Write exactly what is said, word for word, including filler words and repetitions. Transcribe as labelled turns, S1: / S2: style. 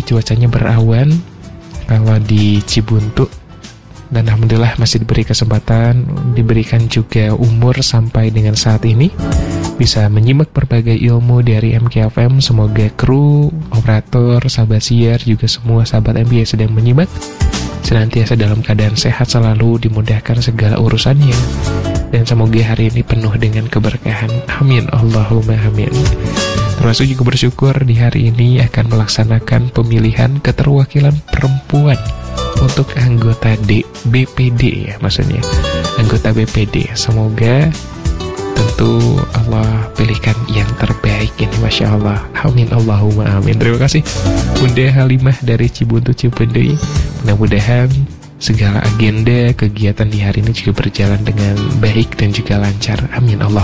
S1: pagi cuacanya berawan kalau di Cibuntu. Dan alhamdulillah masih diberi kesempatan, diberikan juga umur sampai dengan saat ini bisa menyimak berbagai ilmu dari M K F M. Semoga kru, operator, sahabat siar, juga semua sahabat M K yang sedang menyimak senantiasa dalam keadaan sehat selalu, dimudahkan segala urusannya. Dan semoga hari ini penuh dengan keberkahan. Amin, Allahumma amin. Termasuk juga bersyukur di hari ini akan melaksanakan pemilihan keterwakilan perempuan untuk anggota D, B P D ya maksudnya, anggota B P D. Semoga tentu Allah pilihkan yang terbaik ini, Masya Allah. Amin, Allahumma amin. Terima kasih Bunda Halimah dari Cibuntu Cipendei. Mudah-mudahan segala agenda kegiatan di hari ini juga berjalan dengan baik dan juga lancar. Amin, Allah.